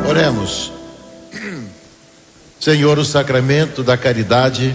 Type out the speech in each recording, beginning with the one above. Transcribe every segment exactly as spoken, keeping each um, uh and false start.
Oremos. Senhor, o sacramento da caridade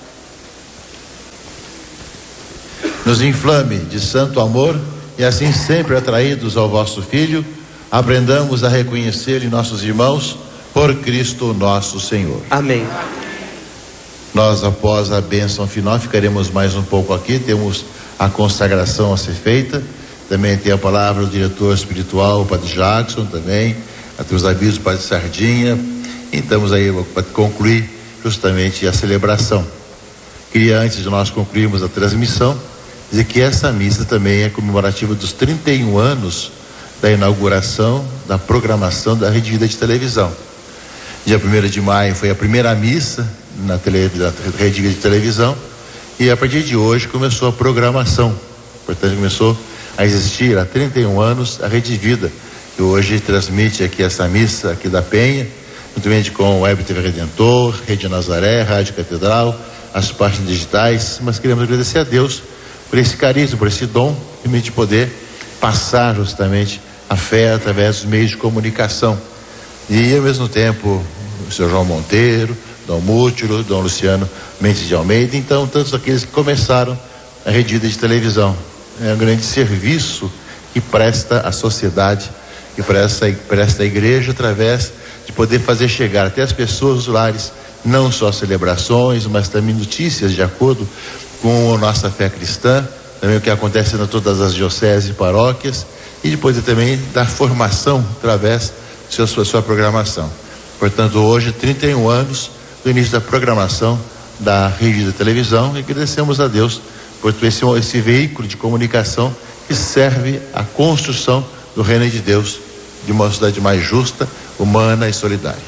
nos inflame de santo amor e assim sempre atraídos ao vosso Filho, aprendamos a reconhecer em nossos irmãos por Cristo nosso Senhor. Amém. Nós, após a bênção final, ficaremos mais um pouco aqui, temos a consagração a ser feita, também tem a palavra do diretor espiritual, o Padre Jackson, também, até os avisos do Padre Sardinha, e estamos aí para concluir justamente a celebração. Queria, antes de nós concluirmos a transmissão, dizer que essa missa também é comemorativa dos trinta e um anos da inauguração da programação da Rede Vida de televisão. Dia primeiro de maio foi a primeira missa na, tele, na Rede Vida de televisão, e a partir de hoje começou a programação. Portanto, começou a existir há trinta e um anos a Rede Vida, que hoje transmite aqui essa missa aqui da Penha, juntamente com o Web T V Redentor, Rede Nazaré, Rádio Catedral, as páginas digitais. Mas queremos agradecer a Deus por esse carisma, por esse dom de poder passar justamente a fé através dos meios de comunicação. E ao mesmo tempo o senhor João Monteiro, Dom Mútilo, Dom Luciano Mendes de Almeida, então tantos aqueles que começaram a Rede Vida de televisão. É um grande serviço que presta à sociedade, que presta, presta à igreja, através de poder fazer chegar até as pessoas dos lares não só celebrações, mas também notícias de acordo com a nossa fé cristã, também o que acontece em todas as dioceses e paróquias, e depois também da formação através da sua, sua programação. Portanto, hoje, trinta e um anos do início da programação da Rede da Televisão, e agradecemos a Deus por esse, esse veículo de comunicação que serve à construção do reino de Deus de uma sociedade mais justa, humana e solidária.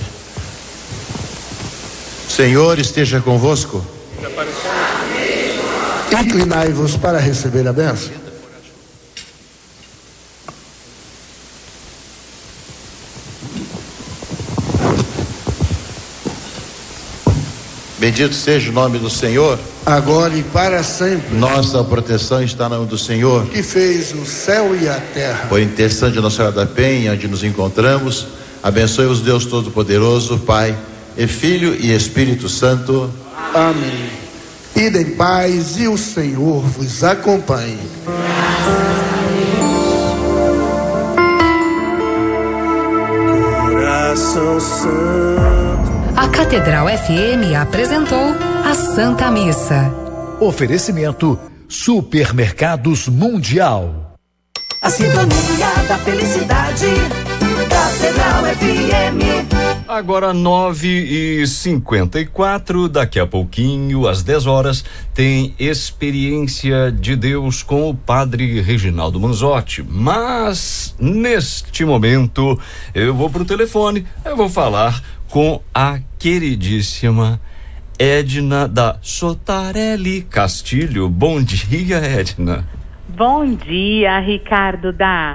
O Senhor esteja convosco. Inclinai-vos para receber a bênção. Bendito seja o nome do Senhor, agora e para sempre. Nossa proteção está no nome do Senhor, que fez o céu e a terra. Por intercessão de Nossa Senhora da Penha, onde nos encontramos, abençoe-os Deus Todo-Poderoso, Pai e Filho e Espírito Santo. Amém. Ide em paz e o Senhor vos acompanhe. Coração Santo. A Catedral F M apresentou a Santa Missa. Oferecimento Supermercados Mundial. A sintonia da felicidade. Catedral F M. Agora nove e cinquenta e quatro, daqui a pouquinho, às dez horas, tem Experiência de Deus com o Padre Reginaldo Manzotti. Mas, neste momento, eu vou pro telefone, eu vou falar com a queridíssima Edna da Sotarelli Castilho. Bom dia, Edna. Bom dia, Ricardo da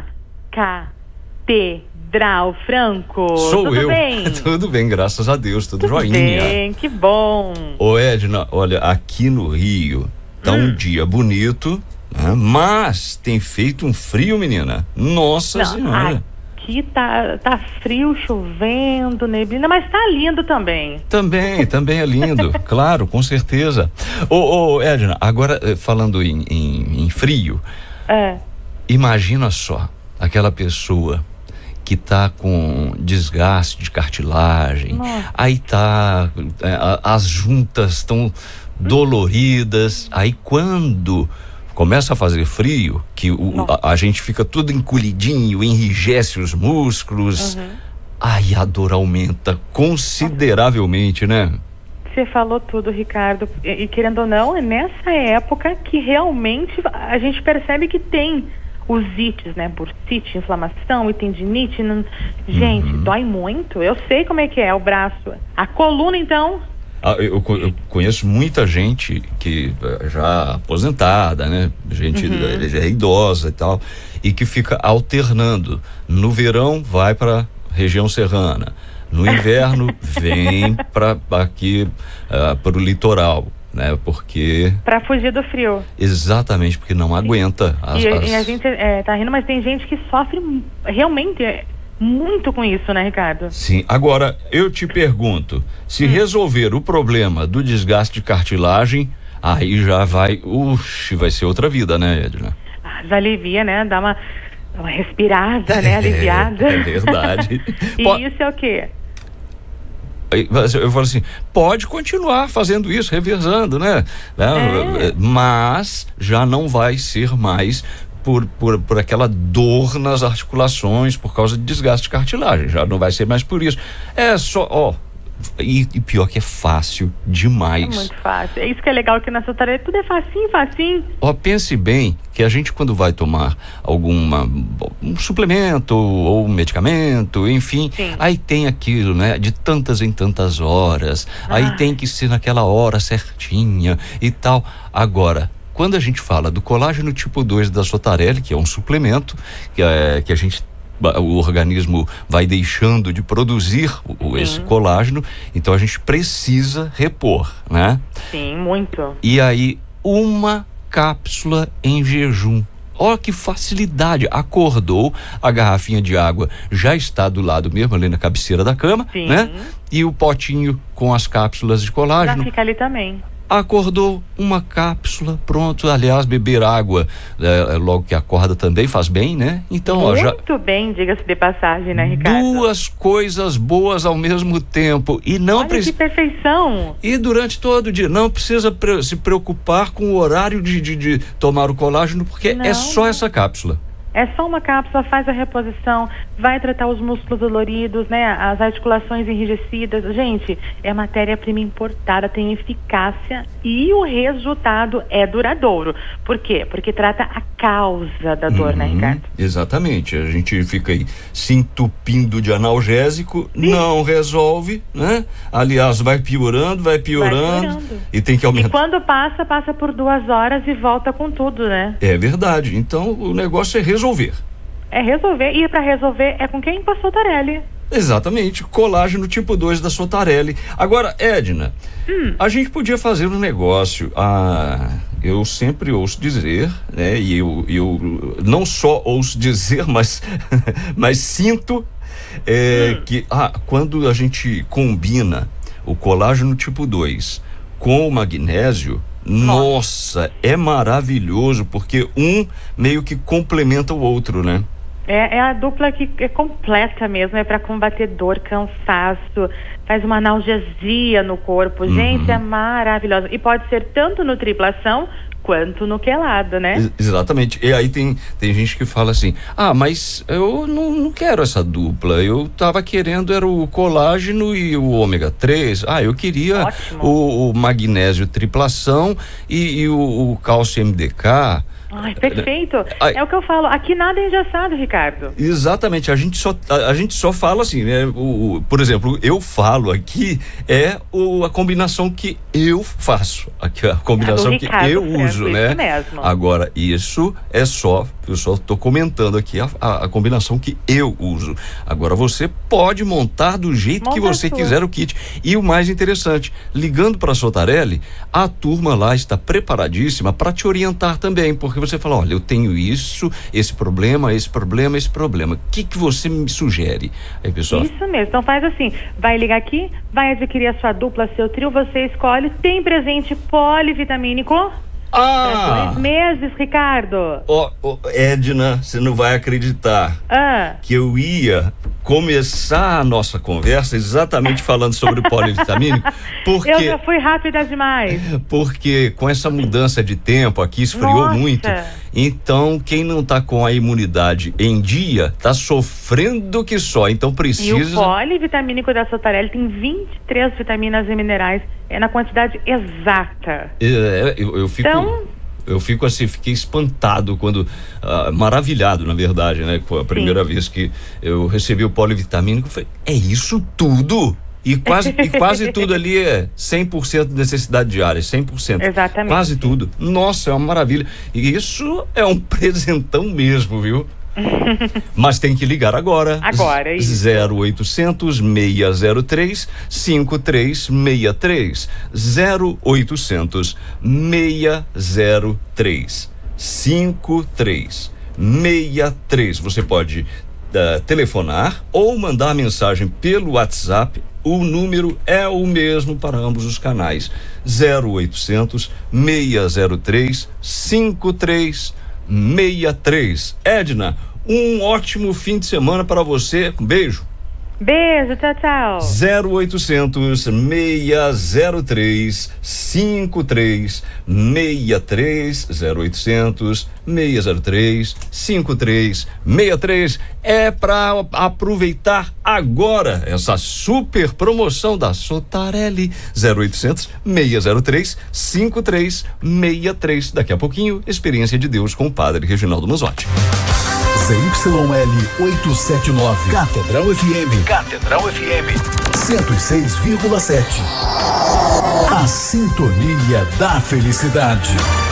Catedral Franco. Sou tudo eu. Bem? Tudo bem, graças a Deus, tudo, tudo joinha. Bem, que bom. Ô Edna, olha, aqui no Rio tá hum. um dia bonito, né? Mas tem feito um frio, menina. Nossa Não, Senhora. Aqui tá, tá frio, chovendo, neblina, mas tá lindo também. Também, também é lindo, claro, com certeza. Ô, ô Edna, agora falando em, em, em frio, é. Imagina só, aquela pessoa que tá com desgaste de cartilagem, Nossa. Aí tá, é, as juntas estão doloridas, aí quando começa a fazer frio, que o, a, a gente fica tudo encolhidinho, enrijece os músculos, uhum. Aí a dor aumenta consideravelmente, né? Você falou tudo, Ricardo, e, e querendo ou não, é nessa época que realmente a gente percebe que tem os ites, né, bursite, inflamação e tendinite, não... gente, uhum. Dói muito, eu sei como é que é o braço, a coluna então... Ah, eu, eu conheço muita gente que já aposentada, né? Gente uhum. já é idosa e tal, e que fica alternando. No verão vai para região serrana, no inverno vem para aqui uh, para o litoral, né? Porque para fugir do frio. Exatamente, porque não aguenta. As, e, as... e a gente é, tá rindo, mas tem gente que sofre realmente. É... muito com isso, né, Ricardo? Sim. Agora, eu te pergunto, se hum. resolver o problema do desgaste de cartilagem, aí já vai, uxi, vai ser outra vida, né, Edna? Ah, já alivia, né? Dá uma, uma respirada, né? Aliviada. É, é verdade. E Po- isso é o quê? Eu falo assim, pode continuar fazendo isso, revezando, né? É. Mas já não vai ser mais por, por, por aquela dor nas articulações por causa de desgaste de cartilagem, já não vai ser mais por isso. É só, ó, e, e pior que é fácil demais. É muito fácil. É isso que é legal aqui na Sotarelli, tudo é facinho, facinho. Ó, pense bem que a gente, quando vai tomar alguma um suplemento ou um medicamento, enfim, Sim. aí tem aquilo, né, de tantas em tantas horas, Ah. aí tem que ser naquela hora certinha e tal. Agora, quando a gente fala do colágeno tipo dois da Sotarelli, que é um suplemento que, é, que a gente o organismo vai deixando de produzir o, esse colágeno, então a gente precisa repor, né? Sim, muito. E aí, uma cápsula em jejum. Olha que facilidade. Acordou, a garrafinha de água já está do lado mesmo, ali na cabeceira da cama, Sim. né? E o potinho com as cápsulas de colágeno. Já fica ali também. Acordou, uma cápsula, pronto. Aliás, beber água é, logo que acorda também faz bem, né? Então, ó, já Muito bem, diga-se de passagem, né, Ricardo? duas coisas boas ao mesmo tempo e não Olha precisa. que perfeição. E durante todo o dia, não precisa pre- se preocupar com o horário de, de, de tomar o colágeno, porque Não, é só não. essa cápsula. É só uma cápsula, faz a reposição, vai tratar os músculos doloridos, né? As articulações enrijecidas. Gente, é matéria-prima importada, tem eficácia e o resultado é duradouro. Por quê? Porque trata a causa da dor, né, Ricardo? Exatamente. A gente fica aí se entupindo de analgésico, Sim. não resolve, né? Aliás, vai piorando, vai piorando, piorando. e tem que E aumentar. quando passa, passa por duas horas e volta com tudo, né? É verdade. Então, o negócio é resolver. É resolver, e para resolver é com quem? Com a Sotarelli. Exatamente, colágeno tipo dois da Sotarelli. Agora, Edna, hum. a gente podia fazer um negócio, ah, eu sempre ouço dizer, né, e eu, eu não só ouço dizer, mas, mas sinto é, hum. que ah, quando a gente combina o colágeno tipo dois com o magnésio, nossa, é maravilhoso, porque um meio que complementa o outro, né? É, é a dupla que é completa mesmo, é para combater dor, cansaço, faz uma analgesia no corpo. Uhum. Gente, é maravilhosa. E pode ser tanto no triplação quanto no quelado, né? Ex- exatamente. E aí tem, tem gente que fala assim, ah, mas eu não, não quero essa dupla, eu tava querendo era o colágeno e o ômega três, ah, eu queria o, o magnésio triplação e, e o, o cálcio M D K. Ai, perfeito. Ai. É o que eu falo, aqui nada é engessado, Ricardo. Exatamente, a gente só, a, a gente só fala assim, né? O, o, por exemplo, eu falo aqui é o, a combinação que eu faço, aqui, a combinação é que Ricardo eu Franco, uso, né? Mesmo. Agora, isso é só, eu só estou comentando aqui a, a, a combinação que eu uso. Agora, você pode montar do jeito Monta que você sua. quiser o kit. E o mais interessante, ligando para a Sotarelli, a turma lá está preparadíssima para te orientar também, porque você fala, olha, eu tenho isso, esse problema, esse problema, esse problema. O que que você me sugere? Aí, pessoal. Isso mesmo. Então faz assim, vai ligar aqui, vai adquirir a sua dupla, seu trio, você escolhe, tem presente polivitamínico. Ah! Dois meses, Ricardo. Ó, oh, oh, Edna, você não vai acreditar ah. que eu ia começar a nossa conversa exatamente falando sobre o polivitamínico, porque... Eu já fui rápida demais. Porque com essa mudança de tempo aqui, esfriou Nossa. muito, então quem não tá com a imunidade em dia, tá sofrendo que só, então precisa... E o polivitamínico da Sotarelli tem vinte e três vitaminas e minerais, é na quantidade exata. É, eu, eu fico... Então... Eu fico assim, fiquei espantado quando, ah, maravilhado na verdade, né? A primeira Sim. vez que eu recebi o polivitamínico, eu falei, é isso tudo? E quase, e quase tudo ali é cem por cento de necessidade diária, cem por cento. Exatamente. Quase tudo. Nossa, é uma maravilha. E isso é um presentão mesmo, viu? Mas tem que ligar agora. Agora, isso. zero oitocentos, seis zero três, cinco três seis três. zero oitocentos, seis zero três, cinco três seis três. Você pode uh, telefonar ou mandar mensagem pelo WhatsApp. O número é o mesmo para ambos os canais: zero oitocentos, seis zero três, cinco três seis três. Edna, um ótimo fim de semana para você. Um beijo. Beijo, tchau, tchau. zero oitocentos, seis zero três, cinco três seis três, zero oitocentos, seis zero três, cinco três seis três. É para aproveitar agora essa super promoção da Sotarelli. Zero oitocentos, seis zero três, cinco três seis três. Daqui a pouquinho, Experiência de Deus com o Padre Reginaldo Manzotti. Z Y L oitocentos e setenta e nove, Catedral F M. Catedral F M cento e seis vírgula sete. A sintonia da felicidade.